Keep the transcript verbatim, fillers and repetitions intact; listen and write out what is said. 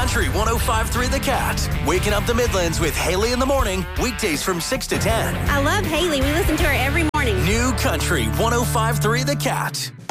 Country one oh five point three The Cat. Waking up the Midlands with Haley in the morning, weekdays from six to ten. I love Haley. We listen to her every morning. New Country one oh five point three The Cat.